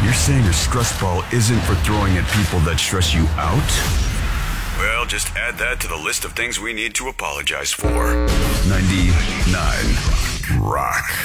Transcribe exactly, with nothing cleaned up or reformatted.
You're saying your stress ball isn't for throwing at people that stress you out? Well, just add that to the list of things we need to apologize for. ninety-nine Rock.